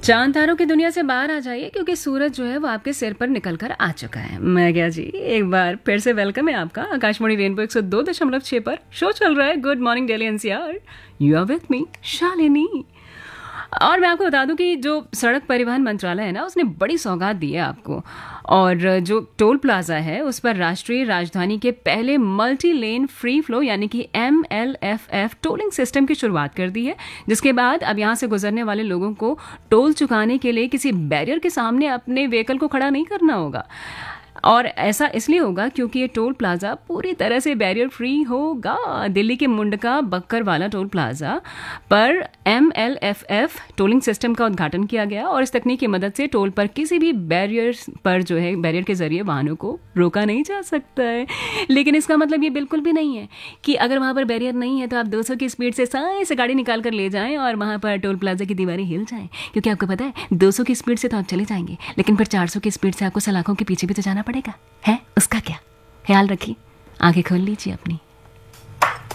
चांद तारों की दुनिया से बाहर आ जाइए क्योंकि सूरज जो है वो आपके सिर पर निकल कर आ चुका है। मैं क्या जी, एक बार फिर से वेलकम है आपका आकाशवाणी रेनबो 102.6 पर। शो चल रहा है good morning Delhi NCR. You are with me Shalini. और मैं आपको बता दूं कि जो सड़क परिवहन मंत्रालय है ना, उसने बड़ी सौगात दी है आपको। और जो टोल प्लाजा है उस पर राष्ट्रीय राजधानी के पहले मल्टी लेन फ्री फ्लो यानी कि MLFF टोलिंग सिस्टम की शुरुआत कर दी है, जिसके बाद अब यहाँ से गुजरने वाले लोगों को टोल चुकाने के लिए किसी बैरियर के सामने अपने व्हीकल को खड़ा नहीं करना होगा। और ऐसा इसलिए होगा क्योंकि ये टोल प्लाजा पूरी तरह से बैरियर फ्री होगा। दिल्ली के मुंडका बक्कर वाला टोल प्लाजा पर MLFF टोलिंग सिस्टम का उद्घाटन किया गया और इस तकनीक की मदद से टोल पर किसी भी बैरियर पर जो है बैरियर के जरिए वाहनों को रोका नहीं जा सकता है। लेकिन इसका मतलब ये बिल्कुल भी नहीं है कि अगर वहाँ पर बैरियर नहीं है तो आप 200 की स्पीड से साए से गाड़ी निकाल कर ले जाएं और वहाँ पर टोल प्लाजा की दीवारें हिल जाएं। क्योंकि आपको पता है 200 की स्पीड से तो आप चले जाएंगे, लेकिन फिर 400 की स्पीड से आपको सलाखों के पीछे भी तो जाना पड़ेगा। है उसका क्या ख्याल रखिए। आंखें खोल लीजिए अपनी।